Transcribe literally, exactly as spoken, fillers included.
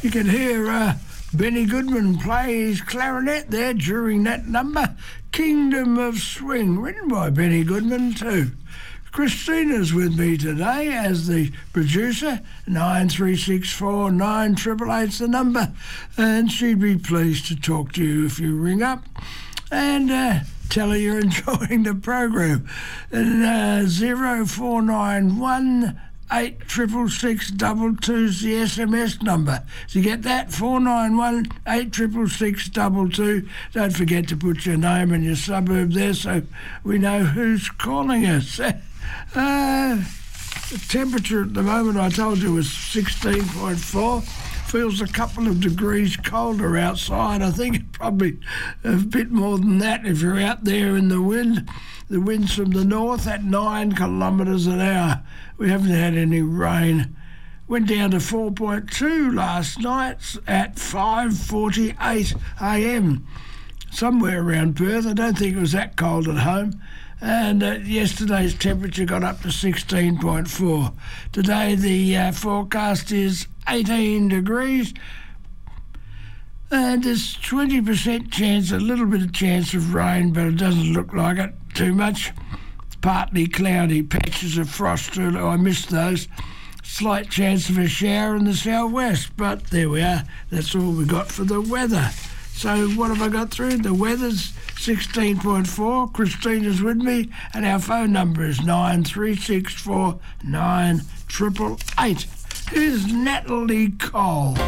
You could hear uh, Benny Goodman play his clarinet there during that number, Kingdom of Swing, written by Benny Goodman too. Christina's with me today as the producer. nine three six four nine eight eight eight's the number, and she'd be pleased to talk to you if you ring up and uh, tell her you're enjoying the program. And uh, zero four nine one eight six six six two two's the S M S number. So you get that, four nine one eight six six six two two. Don't forget to put your name and your suburb there so we know who's calling us. Uh, the temperature at the moment, I told you, was sixteen point four. Feels a couple of degrees colder outside. I think probably a bit more than that if you're out there in the wind. The wind's from the north at nine kilometres an hour. We haven't had any rain. Went down to four point two last night at five forty-eight a m somewhere around Perth. I don't think it was that cold at home. And uh, yesterday's temperature got up to sixteen point four. Today the uh, forecast is eighteen degrees, and there's twenty percent chance, a little bit of chance of rain, but it doesn't look like it too much. Partly cloudy, patches of frost, oh, I missed those. Slight chance of a shower in the southwest, but there we are. That's all we got for the weather. So what have I got through? The weather's sixteen point four. Christina's with me, and our phone number is nine three six four nine eight eight eight. Here's Natalie Cole.